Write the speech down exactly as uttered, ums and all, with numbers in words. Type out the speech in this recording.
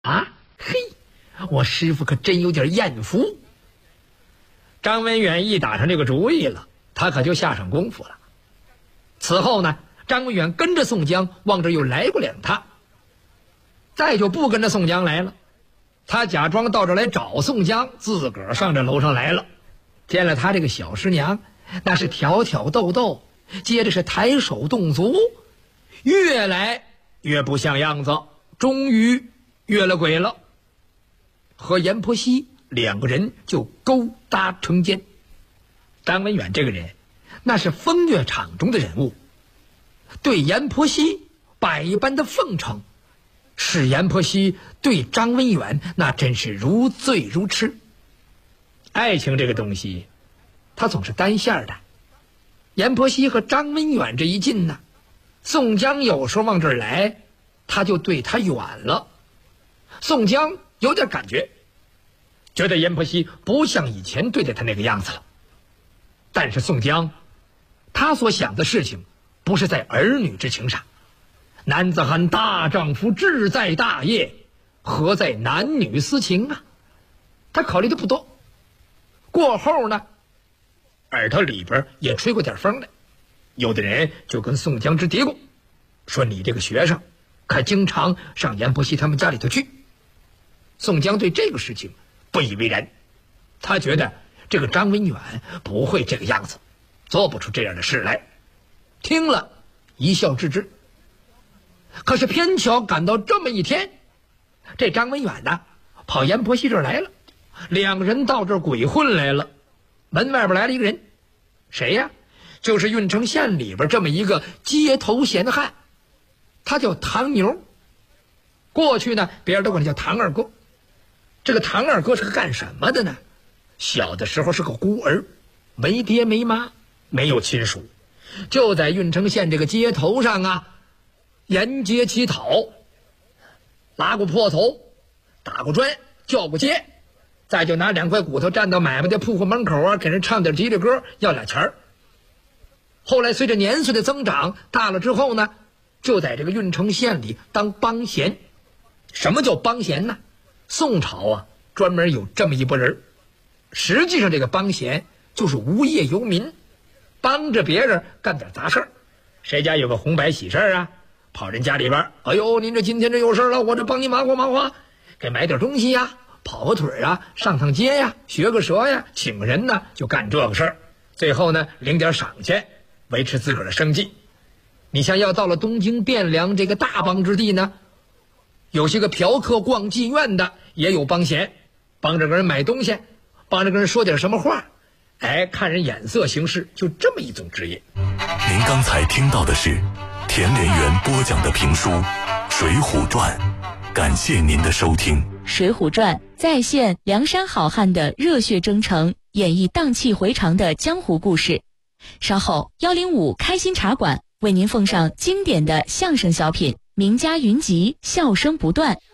啊，嘿，我师傅可真有点艳福。张文远一打上这个主意了，他可就下上功夫了。此后呢，张文远跟着宋江往这又来过两趟，再就不跟着宋江来了。他假装到这来找宋江，自个儿上这楼上来了，见了他这个小师娘，那是挑挑逗逗，接着是抬手动足，越来越不像样子，终于越了鬼了。和阎婆惜两个人就勾搭成奸。张文远这个人那是风月场中的人物，对阎婆惜百般的奉承，使阎婆惜对张文远那真是如醉如痴。爱情这个东西它总是单线的，阎婆惜和张文远这一近呢，宋江有时候往这儿来，他就对他远了。宋江有点感觉，觉得阎婆惜不像以前对待他那个样子了。但是宋江他所想的事情不是在儿女之情上，男子汉大丈夫志在大业，何在男女私情啊？他考虑的不多。过后呢，耳朵里边也吹过点风来，有的人就跟宋江直嘀咕，说你这个学生可经常上阎婆惜他们家里头去。宋江对这个事情不以为然，他觉得这个张文远不会这个样子，做不出这样的事来，听了一笑置之。可是偏巧赶到这么一天，这张文远呢跑阎婆惜这儿来了，两个人到这儿鬼混来了。门外边来了一个人，谁呀？就是郓城县里边这么一个街头闲汉，他叫唐牛。过去呢别人都管他叫唐二哥。这个唐二哥是个干什么的呢？小的时候是个孤儿，没爹没妈，没有亲属，就在郓城县这个街头上啊沿街乞讨，拉过破头，打过砖，叫过街，再就拿两块骨头站到买卖的铺户门口啊，给人唱点吉利歌要俩钱儿。后来随着年岁的增长，大了之后呢，就在这个郓城县里当帮闲。什么叫帮闲呢？宋朝啊专门有这么一拨人，实际上这个帮闲就是无业游民，帮着别人干点杂事儿。谁家有个红白喜事啊，跑人家里边，哎呦您这今天这有事了，我这帮你忙活忙活，给买点东西呀，跑个腿啊，上趟街呀，学个舌呀，请个人呢，就干这个事儿。最后呢领点赏钱，维持自个儿的生计。你像要到了东京汴梁这个大帮之地呢，有些个嫖客逛妓院的也有帮闲，帮着个人买东西，帮着个人说点什么话，哎，看人眼色行事，就这么一种职业。 您刚才听到的是田连元播讲的评书《水浒传》，感谢您的收听。 《水浒传》再现梁山好汉的热血征程，演绎荡气回肠的江湖故事。稍后幺零五开心茶馆为您奉上经典的相声小品《名家云集》，笑声不断。